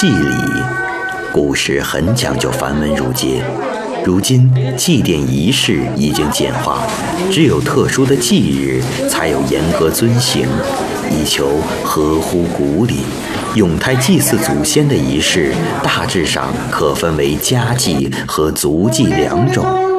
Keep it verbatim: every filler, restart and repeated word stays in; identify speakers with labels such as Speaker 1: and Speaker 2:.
Speaker 1: 祭礼。古时很讲究繁文缛节，如今祭奠仪式已经简化，只有特殊的忌日才有严格遵行，以求合乎古礼。咏胎祭祀祖先的仪式大致上可分为家祭和族祭两种。